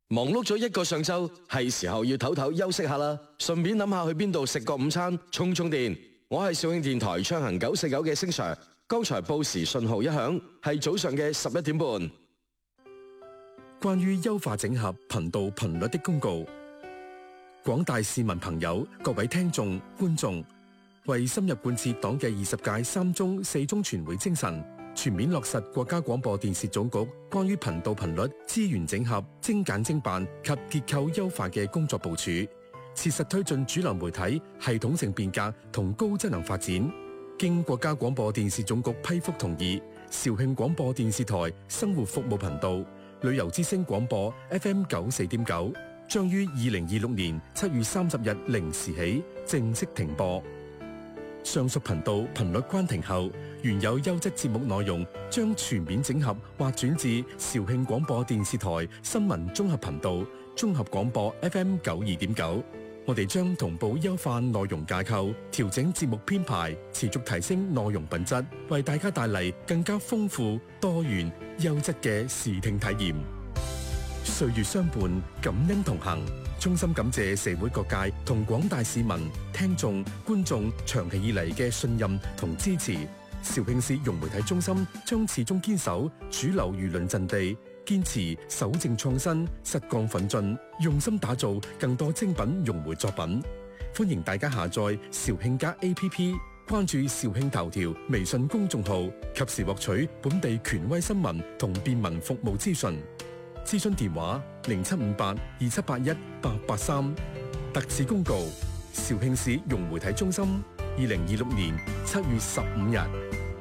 忙碌咗一個上晝，係時候要唞唞休息下啦。順便諗下去邊度食個午餐，充充電。我係肇慶電台暢行949嘅星 Sir。剛才報時信號一響，係早上嘅11點半。 關於優化整合頻道頻率的公告，廣大市民朋友、各位聽眾、觀眾，為深入貫徹黨嘅20屆3中4中全會精神，全面落實國家廣播電視總局關於頻道頻率資源整合、精簡精辦及結構優化嘅工作部署，切實推進主流媒體系統性變革同高質能發展。經國家廣播電視總局批覆同意，肇慶廣播電視台生活服務頻道、旅遊之聲廣播 FM 94.9將於2026年7月30日零時起正式停播。上述頻道頻率關停後，原有優質節目內容將全面整合或轉至肇慶廣播電視台新聞綜合頻道、綜合廣播 FM 92.9。我哋將同步優化內容架構，調整節目編排，持續提升內容品質，為大家帶嚟更加豐富、多元、優質嘅視聽體驗。歲月相伴，感恩同行。衷心感謝社會各界同廣大市民、聽眾、觀眾長期以嚟嘅信任同支持。肇慶市融媒體中心將始終堅守主流輿論陣地，堅持守正創新、實幹奮進，用心打造更多精品融媒作品。歡迎大家下載肇慶家 APP， 關注肇慶頭條微信公眾號，及時獲取本地權威新聞同便民服務資訊。諮詢電話075827818883。特此公告：肇慶市融媒體中心2026年7月15日。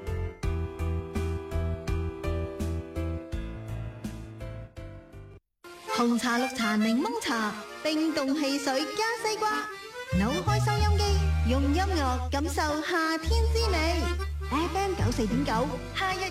紅茶、綠茶、檸檬茶，冰凍汽水加西瓜，扭開收音機，用音樂感受夏天之美。FM 94.9，夏日